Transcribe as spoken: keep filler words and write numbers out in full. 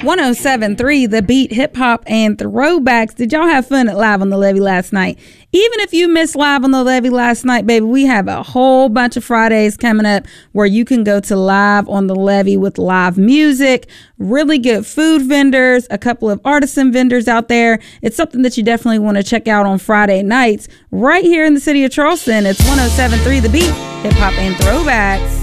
one oh seven point three The Beat, hip hop and throwbacks. Did y'all have fun at Live on the Levee last night? Even if you missed Live on the Levee last night, baby, we have a whole bunch of Fridays coming up where you can go to Live on the Levee with live music, really good food vendors, a couple of artisan vendors out there. It's something that you definitely want to check out on Friday nights right here in the city of Charleston. It's one oh seven point three The Beat, hip hop and throwbacks.